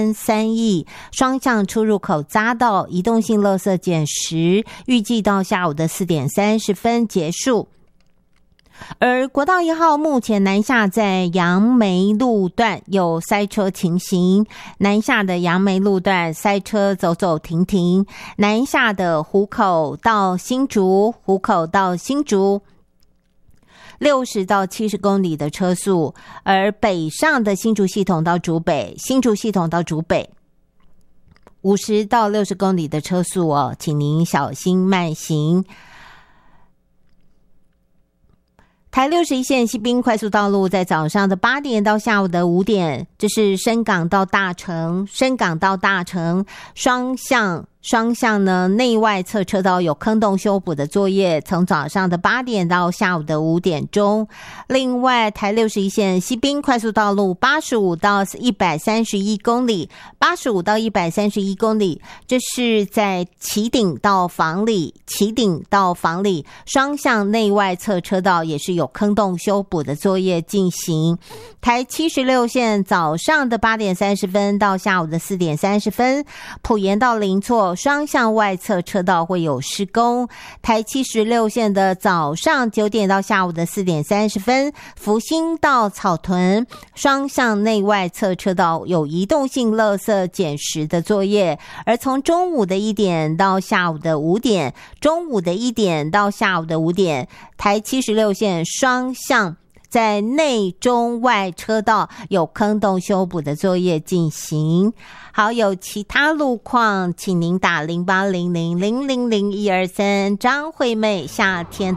分3亿，双向出入口匝道移动性垃圾减10，预计到下午的4点30分结束。而国道1号目前南下在杨梅路段有塞车情形，南下的杨梅路段塞车走走停停，南下的湖口到新竹60到70公里的车速，而北上的新竹系统到竹北50到60公里的车速哦，请您小心慢行。台61线西滨快速道路在早上的8点到下午的5点，这是深港到大城双向呢内外侧车道有坑洞修补的作业，从早上的8点到下午的5点钟。另外台61线西滨快速道路85到131公里，这是在旗顶到房里双向内外侧车道也是有坑洞修补的作业进行。台76线早上的8点30分到下午的4点30分，埔盐到林厝双向外侧车道会有施工。台76线的早上9点到下午的4点30分，福兴到草屯双向内外侧车道有移动性垃圾减10的作业。而从中午的1点到下午的5点，台76线双向在内中外车道有坑洞修补的作业进行。好，有其他路况请您打0800000123。张惠妹夏天